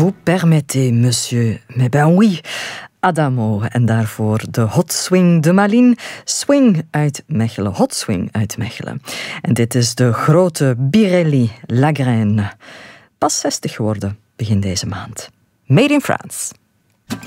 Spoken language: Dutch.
Vous permettez, monsieur? Mais ben oui. Adamo en daarvoor de Hot Swing de Malines. Swing uit Mechelen, Hot Swing uit Mechelen. En dit is de grote Birelli Lagraine. Pas 60 geworden begin deze maand. Made in France.